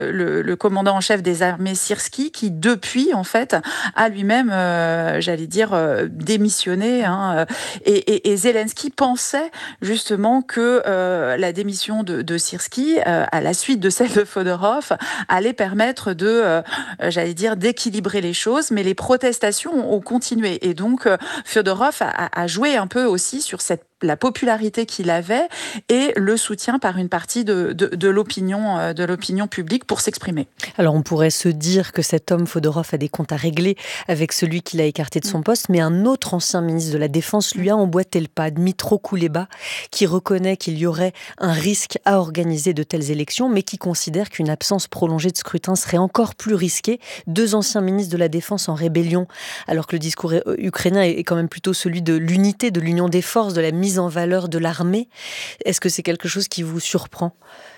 le commandant en chef des armées Syrski, qui depuis en fait a lui-même, démissionné. Et Zelensky pensait justement que la démission de Syrski, à la suite de celle de Fodorov, allait permettre d'équilibrer les choses, mais les protestations ont continué. Et donc Fodorov a joué un peu aussi sur la popularité qu'il avait et le soutien par une partie de l'opinion publique pour s'exprimer. Alors on pourrait se dire que cet homme, Fodorov, a des comptes à régler avec celui qui l'a écarté de son poste, mais un autre ancien ministre de la Défense lui a emboîté le pas, Dmytro Kuleba, qui reconnaît qu'il y aurait un risque à organiser de telles élections, mais qui considère qu'une absence prolongée de scrutin serait encore plus risquée. Deux anciens ministres de la Défense en rébellion, alors que le discours ukrainien est quand même plutôt celui de l'unité, de l'union des forces, de la mise en valeur de l'armée. Est-ce que c'est quelque chose qui vous surprend ?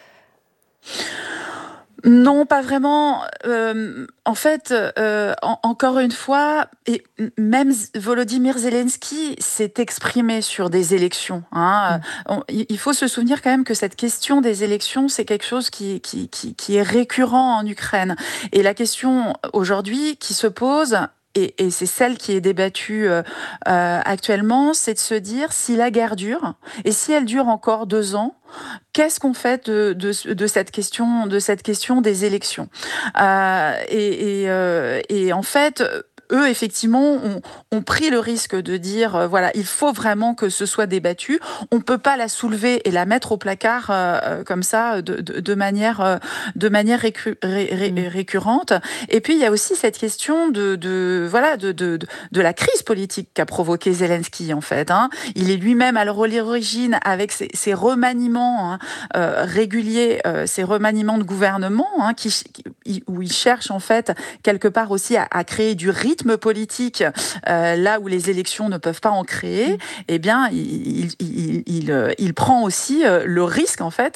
Non, pas vraiment. Encore une fois, et même Volodymyr Zelensky s'est exprimé sur des élections. Il faut se souvenir quand même que cette question des élections, c'est quelque chose qui est récurrent en Ukraine. Et la question aujourd'hui qui se pose, et c'est celle qui est débattue actuellement, c'est de se dire si la guerre dure, et si elle dure encore 2 ans, qu'est-ce qu'on fait de cette question des élections et en fait, eux, effectivement, ont pris le risque de dire, il faut vraiment que ce soit débattu. On ne peut pas la soulever et la mettre au placard comme ça, de manière récurrente. Et puis, il y a aussi cette question de la crise politique qu'a provoqué Zelensky, en fait. Il est lui-même à l'origine avec ses remaniements réguliers, ces remaniements de gouvernement, où il cherche en fait quelque part aussi à créer du rythme politique là où les élections ne peuvent pas en créer. Eh bien, il prend aussi le risque en fait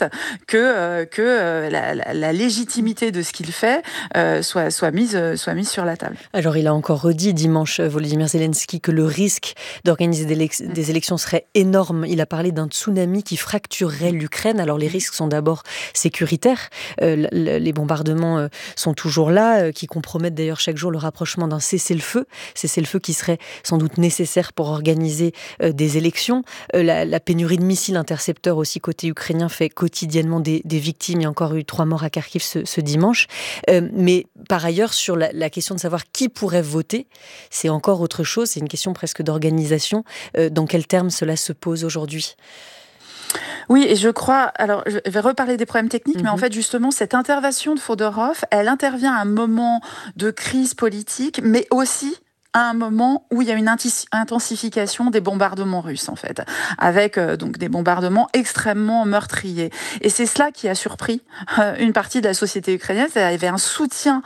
que la légitimité de ce qu'il fait soit mise sur la table. Alors, il a encore redit dimanche, Volodymyr Zelensky, que le risque d'organiser des élections serait énorme. Il a parlé d'un tsunami qui fracturerait l'Ukraine. Alors, les risques sont d'abord sécuritaires. Les bombardements sont toujours là, qui compromettent d'ailleurs chaque jour le rapprochement d'un cessez-le-feu qui serait sans doute nécessaire pour organiser des élections. La pénurie de missiles intercepteurs aussi côté ukrainien fait quotidiennement des victimes. Il y a encore eu 3 morts à Kharkiv ce dimanche. Mais par ailleurs, sur la question de savoir qui pourrait voter, c'est encore autre chose. C'est une question presque d'organisation. Dans quels termes cela se pose aujourd'hui ? Oui, et je crois, alors je vais reparler des problèmes techniques, mais en fait justement cette intervention de Fodorov, elle intervient à un moment de crise politique, mais aussi à un moment où il y a une intensification des bombardements russes, en fait, avec donc des bombardements extrêmement meurtriers. Et c'est cela qui a surpris une partie de la société ukrainienne. Il y avait un soutien,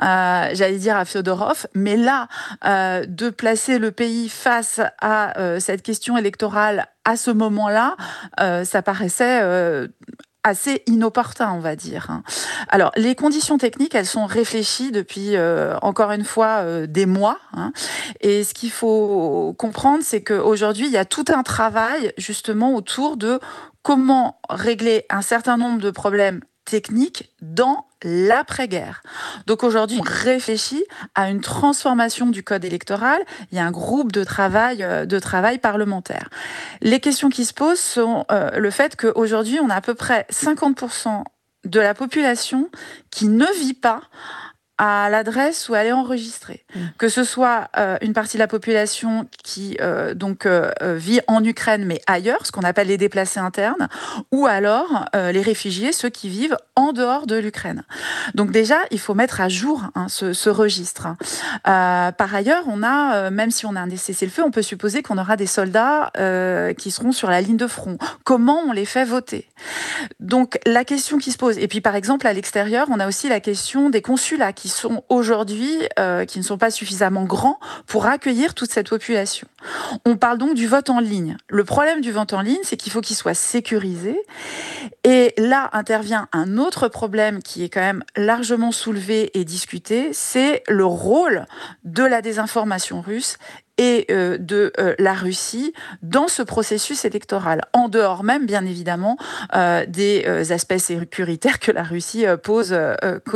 à Fodorov, mais là, de placer le pays face à cette question électorale à ce moment-là, ça paraissait assez inopportun, on va dire. Alors, les conditions techniques, elles sont réfléchies depuis, encore une fois, des mois. Et ce qu'il faut comprendre, c'est qu'aujourd'hui, il y a tout un travail, justement, autour de comment régler un certain nombre de problèmes techniques dans l'après-guerre. Donc aujourd'hui, on réfléchit à une transformation du code électoral. Il y a un groupe de travail parlementaire. Les questions qui se posent sont le fait qu'aujourd'hui, on a à peu près 50% de la population qui ne vit pas à l'adresse où elle est enregistrée. Que ce soit une partie de la population qui vit en Ukraine mais ailleurs, ce qu'on appelle les déplacés internes, ou alors les réfugiés, ceux qui vivent en dehors de l'Ukraine. Donc déjà, il faut mettre à jour ce registre. Par ailleurs, on a, même si on a un cessez-le-feu, on peut supposer qu'on aura des soldats qui seront sur la ligne de front. Comment on les fait voter ? Donc la question qui se pose, et puis par exemple à l'extérieur, on a aussi la question des consulats qui sont aujourd'hui, qui ne sont pas suffisamment grands pour accueillir toute cette population. On parle donc du vote en ligne. Le problème du vote en ligne, c'est qu'il faut qu'il soit sécurisé. Et là intervient un autre problème qui est quand même largement soulevé et discuté, c'est le rôle de la désinformation russe et de la Russie dans ce processus électoral, en dehors même, bien évidemment, des aspects sécuritaires que la Russie pose